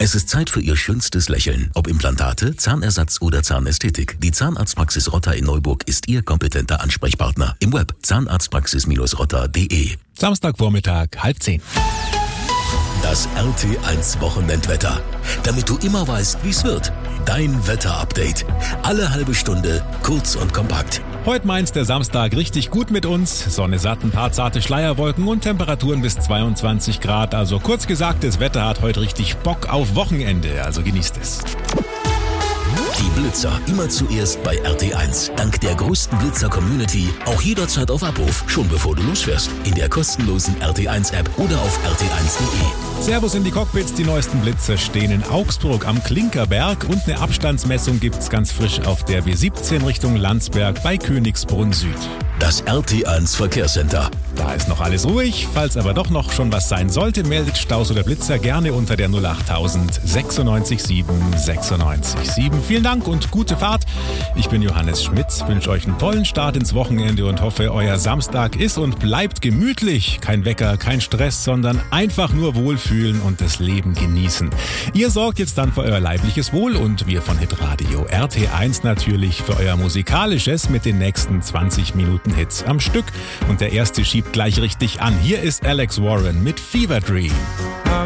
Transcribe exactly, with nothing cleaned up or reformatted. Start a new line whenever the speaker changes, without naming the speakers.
Es ist Zeit für Ihr schönstes Lächeln. Ob Implantate, Zahnersatz oder Zahnästhetik. Die Zahnarztpraxis Rotter in Neuburg ist Ihr kompetenter Ansprechpartner. Im Web zahnarztpraxis rotter punkt de.
Samstagvormittag, halb zehn.
Das R T eins Wochenendwetter. Damit du immer weißt, wie's wird. Dein Wetterupdate. Alle halbe Stunde, kurz und kompakt.
Heute meint's der Samstag richtig gut mit uns. Sonne satt, ein paar zarte Schleierwolken und Temperaturen bis zweiundzwanzig Grad. Also kurz gesagt, das Wetter hat heute richtig Bock auf Wochenende. Also genießt es.
Die Blitzer immer zuerst bei R T eins. Dank der größten Blitzer-Community auch jederzeit auf Abruf, schon bevor du losfährst. In der kostenlosen R T eins App oder auf r t eins punkt de.
Servus in die Cockpits, die neuesten Blitzer stehen in Augsburg am Klinkerberg und eine Abstandsmessung gibt's ganz frisch auf der B siebzehn Richtung Landsberg bei Königsbrunn Süd.
Das R T eins Verkehrscenter.
Da ist noch alles ruhig, falls aber doch noch schon was sein sollte, meldet Staus oder Blitzer gerne unter der null acht null null sechs sieben sechs sechs sieben. Vielen Dank und gute Fahrt. Ich bin Johannes Schmitz, wünsche euch einen tollen Start ins Wochenende und hoffe, euer Samstag ist und bleibt gemütlich. Kein Wecker, kein Stress, sondern einfach nur wohlfühlen und das Leben genießen. Ihr sorgt jetzt dann für euer leibliches Wohl und wir von Hitradio R T eins natürlich für euer musikalisches mit den nächsten zwanzig Minuten Hits am Stück. Und der erste schiebt gleich richtig an. Hier ist Alex Warren mit Fever Dream.